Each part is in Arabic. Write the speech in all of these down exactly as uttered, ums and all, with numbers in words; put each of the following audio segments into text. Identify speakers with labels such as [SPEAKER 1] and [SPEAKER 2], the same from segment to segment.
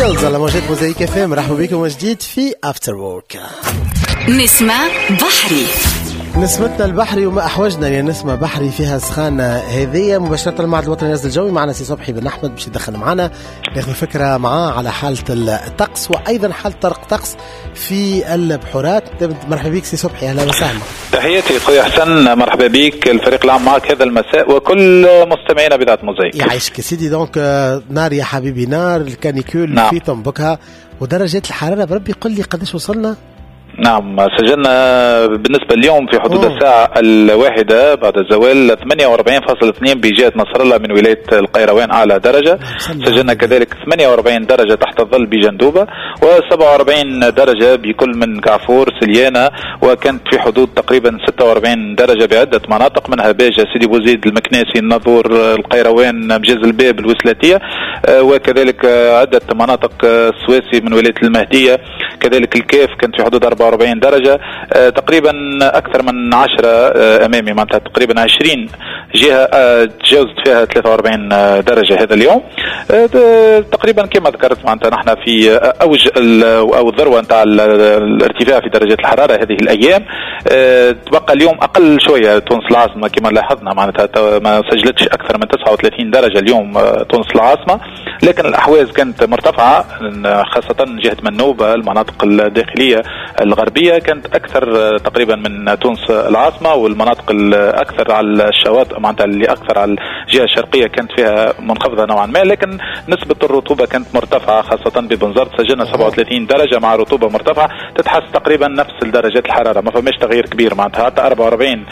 [SPEAKER 1] بيلز على موجات موزايك اف ام. مرحبا بكم من جديد في افتر وورك.
[SPEAKER 2] نسمة بحري،
[SPEAKER 1] نسمتنا البحري وما احوجنا يا نسمة بحري فيها سخانة هذه مباشرة المعهد الوطني للرصد الجوي. معنا سي صبحي بن احمد باش يدخل معنا ناخذ فكرة معاه على حالة الطقس وايضا حالة طرق طقس في البحورات. مرحبا بك سي صبحي، اهلا وسهلا.
[SPEAKER 3] تحياتي خويا حسن، مرحبا بك الفريق العام معك هذا المساء وكل مستمعينا بذات موزايك.
[SPEAKER 1] يعيشك سيدي. دونك نار يا حبيبي نار، الكانيكول
[SPEAKER 3] نعم.
[SPEAKER 1] في تنبكها ودرجات الحرارة بربي قل لي قداش وصلنا؟
[SPEAKER 3] نعم سجلنا بالنسبة اليوم في حدود أوه. الساعة الواحدة بعد الزوال ثمانية وأربعين فاصلة اثنين بجهة نصر الله من ولاية القيروان أعلى درجة. سجلنا كذلك ثمانية وأربعين درجة تحت الظل بجندوبة وسبعة وأربعين درجة بكل من كعفور سليانة، وكانت في حدود تقريبا ستة وأربعين درجة بعدة مناطق منها باجة سيدي بوزيد المكناسي الناظور القيروان مجاز الباب الوسلاتية، وكذلك عدة مناطق السواسي من ولاية المهدية، كذلك الكاف كانت في حدود أربعة وأربعين درجة تقريبا أكثر من عشرة أمامي معناتها تقريبا عشرين جهة تجاوزت فيها ثلاثة وأربعين درجة هذا اليوم تقريبا كما ذكرت معناتها نحن في أوج أو الذروة نتاع الارتفاع في درجات الحرارة هذه الأيام. تبقى اليوم أقل شوية تونس العاصمة كما لاحظنا معناتها ما سجلتش أكثر من تسعة وثلاثين درجة اليوم تونس العاصمة، لكن الأحواز كانت مرتفعة خاصة جهة منوبة المناطق الداخلية الغربية كانت أكثر تقريبا من تونس العاصمة، والمناطق الأكثر على الشواطئ معناتها اللي أكثر على الجهة الشرقية كانت فيها منخفضة نوعا ما، لكن نسبة الرطوبة كانت مرتفعة خاصة ببنزرت سجلنا سبعة وثلاثين درجة مع رطوبة مرتفعة تتحس تقريبا نفس درجات الحرارة، ما فماش تغيير كبير معناتها حتى أربعة وأربعين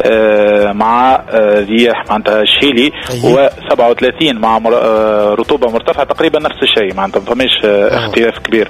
[SPEAKER 3] مع رياح معناتها شيلي وسبعة وثلاثين مع رطوبة مرتفعة تقريبا نفس الشيء معناتها ما فماش اختلاف كبير.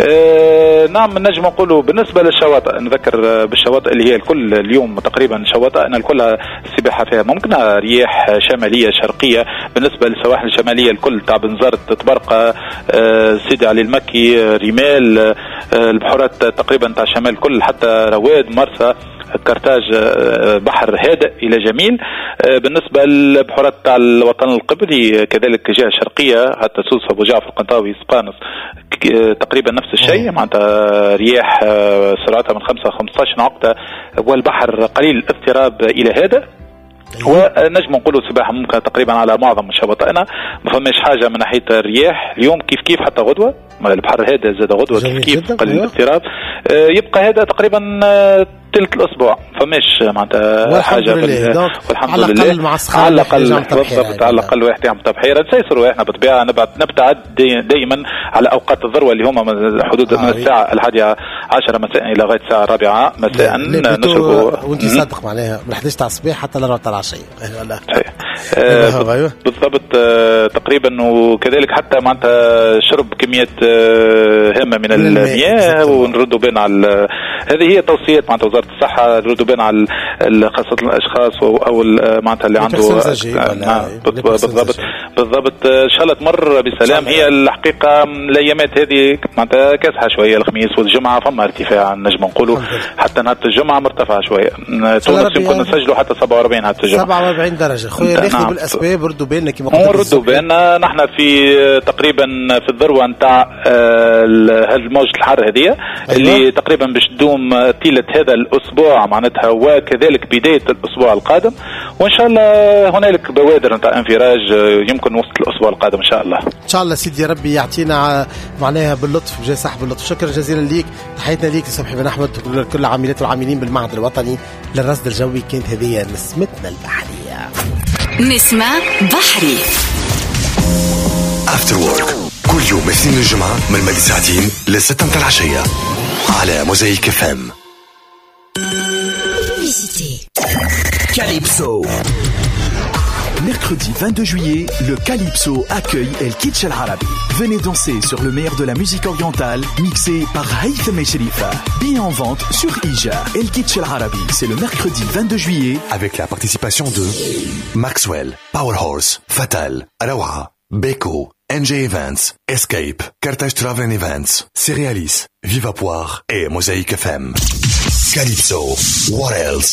[SPEAKER 3] نعم نجم نقولوا بالنسبة للشواطئ نذكر بالشواطئ اللي هي الكل اليوم تقريبا شواطئنا الكل السباحة فيها ممكنة رياح شمالية شرقية. بالنسبة للسواحل الشمالية الكل تاع بنزرت تبرقة سيدي علي المكي رمال البحورات تقريبا تاع الشمال الكل حتى رواد مرسى كرتاج بحر هادئ إلى جميل. بالنسبة للبحورات تاع الوطن القبلي كذلك جهة شرقية حتى سوس أبو جعفر قنطاوي سبانس تقريبا نفس الشيء معناتها رياح سرعتها من خمسة خمسة عشر نقطة والبحر قليل اضطراب إلى هادئ. ونجم نقولوا سباحة ممكن تقريبا على معظم شواطئنا ما فماش حاجة من ناحية الرياح اليوم كيف كيف حتى غدوة البحر هذا زاد غدوة كيف كيف قليل الاضطراب يبقى هذا تقريبا ثلث الأسبوع فماش معناتها حاجة
[SPEAKER 1] والحمد لله مع
[SPEAKER 3] على الأقل بالضبط على الأقل واحد يعمل تبحيرة نسيسروا احنا بالطبيعة نبعد نبتعد دائما على أوقات الذروة اللي هما من حدود من الساعة الحادية عشرة مساء إلى غاية الساعة الرابعة مساء نشربوا.
[SPEAKER 1] وأنت صادق معناها من حداش تاع الصباح حتى لأربعة تاع العشية
[SPEAKER 3] بالضبط تقريبا. وكذلك حتى معناتها شرب كمية هامة من المياه ونردوا بين على هذه هي توصيات معناتها وزارة الصحة نردوا بين على خاصة الأشخاص أو معناتها اللي عنده بالضبط بالضبط إن شاء الله تمر بسلام. هي الحقيقة الأيامات هذه معناتها كاسحة شوية الخميس والجمعة فما ارتفاع نجم نقولوا حتى نهار الجمعة مرتفعة شوية. تونس يمكن نسجلوا حتى سبعة وأربعين هذا الجمعة
[SPEAKER 1] سبعة وأربعين درجة خويا ناخذ نعم. بالأسباب ردوا بالنا كما
[SPEAKER 3] قلت ردوا بالنا نحن في تقريبا في الذروة نتاع الموجة الحر هذه أيوة. اللي تقريبا باش تدوم طيلة هذا الأسبوع معناتها وكذلك بداية الأسبوع القادم، وإن شاء الله هنالك بوادر نتاع انفراج يمكن وسط الأسبوع القادم إن شاء الله.
[SPEAKER 1] إن شاء الله سيدي ربي يعطينا معناها باللطف بجاي صاحب اللطف. شكرا جزيلا ليك، تحياتنا ليك صبحي بن أحمد وكل العاملات والعاملين بالمعهد الوطني للرصد الجوي. كانت هذه نسمتنا البحرية.
[SPEAKER 2] نسمة بحري
[SPEAKER 4] افتر وورك كل يوم اثنين الجمعة من مدة ساعتين لستة متاع العشية على موزايك اف ام.
[SPEAKER 5] Calypso. Mercredi vingt-deux juillet, le Calypso accueille El Kitsch El Arabi. Venez danser sur le meilleur de la musique orientale, mixé par Haytham Sherifa. Billets en vente sur Ija. El Kitsch El Arabi, c'est le mercredi vingt-deux juillet.
[SPEAKER 4] Avec la participation de Maxwell, Powerhorse, Fatal, Arawa, Beko, N J Events, Escape, Carthage Travel Events, Cerealis, Viva Poire et Mosaïque F M. Calypso, what else?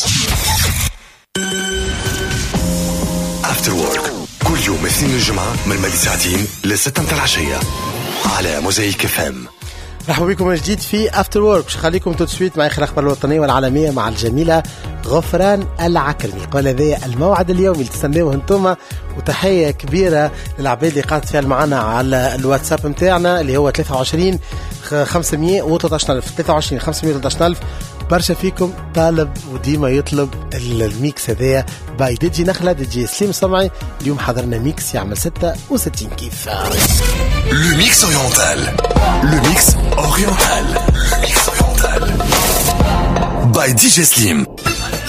[SPEAKER 4] After Work كل يوم اثنين الجمعة من مدة ساعتين لستة متاع العشية على موزايك اف ام.
[SPEAKER 1] مرحبا بكم من جديد في افتر وورك. باش نخليكم تسويت مع اخر الاخبار الوطنيه والعالميه مع الجميله غفران العكرمي. قال هذا الموعد اليومي اللي تستناوه انتم، وتحيه كبيره للعباد اللي قاعد تفاعل معنا على الواتساب نتاعنا اللي هو ثلاثة وعشرين خمسمية وثلاثة عشر ألف ثلاثة وعشرين خمسمية وثلاثة عشر ألف. برشا فيكم طالب وديما يطلب الميكس هذايا باي دي جي نخله دي جي سليم صمعي. اليوم حضرنا ميكس يعمل ستة وستين كيف.
[SPEAKER 4] Le mix oriental. Le mix oriental. Le mix oriental. By دي جي Slim.